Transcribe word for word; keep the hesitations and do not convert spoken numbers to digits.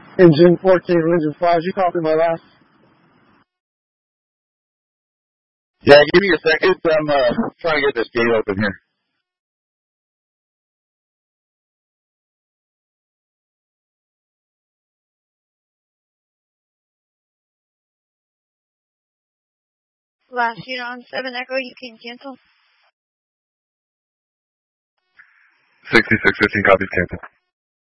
Engine fourteen, engine five, you copy my last? Yeah, give me a second. I'm uh, trying to get this gate open here. Last unit on seven Echo, you can cancel. sixty-six fifteen copies cancel.